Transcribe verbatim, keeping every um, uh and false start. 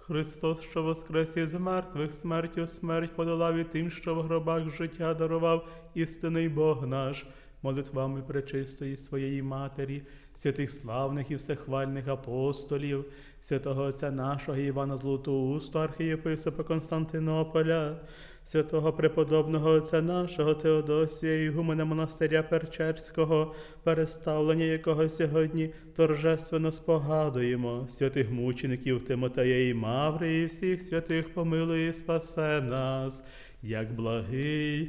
Христос, що воскрес із мертвих, смертю смерть подолав і тим, що в гробах життя дарував, істинний Бог наш, молитвами пречистої своєї Матері, святих славних і всехвальних апостолів, святого Отця нашого Івана Златоусту, архієпископа Константинополя, святого преподобного Отця нашого Теодосія, ігумена монастиря Перчерського, переставлення якого сьогодні торжественно спогадуємо, святих мучеників Тимотея і Маври, і всіх святих помилуй і спасе нас, як благий